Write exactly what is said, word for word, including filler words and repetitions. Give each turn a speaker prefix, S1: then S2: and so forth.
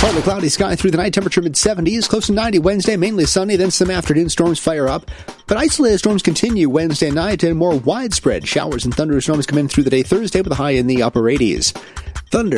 S1: Partly cloudy sky through the night, temperature mid-seventies, close to ninety Wednesday, mainly sunny, then some afternoon storms fire up. But isolated storms continue Wednesday night, and more widespread showers and thunderstorms come in through the day Thursday with a high in the upper eighties. Thunder